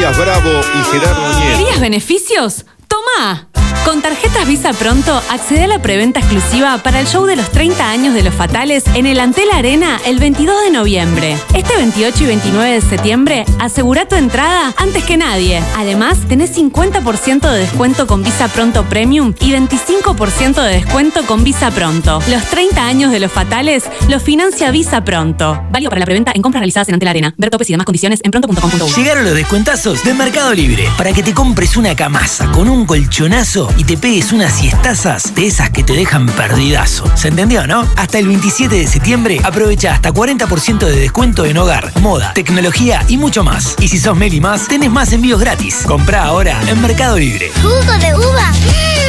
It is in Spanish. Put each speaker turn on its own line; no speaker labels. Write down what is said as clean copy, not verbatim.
Elías Bravo y Gerardo Nieto.
¿Querías beneficios? ¡Toma! Con tarjetas Visa Pronto, accede a la preventa exclusiva para el show de los 30 años de Los Fatales en el Antel Arena el 22 de noviembre. Este 28 y 29 de septiembre, asegura tu entrada antes que nadie. Además, tenés 50% de descuento con Visa Pronto Premium y 25% de descuento con Visa Pronto. Los 30 años de Los Fatales los financia Visa Pronto. Válido para la preventa en compras realizadas en Antel Arena. Ver topes y demás condiciones en pronto.com.uy.
Llegaron los descuentazos de Mercado Libre para que te compres una camasa con un colchonazo y te pegues unas siestazas de esas que te dejan perdidazo. ¿Se entendió, no? Hasta el 27 de septiembre aprovecha hasta 40% de descuento en hogar, moda, tecnología y mucho más. Y si sos Meli Más, tenés más envíos gratis. Comprá ahora en Mercado Libre.
¡Jugo de uva!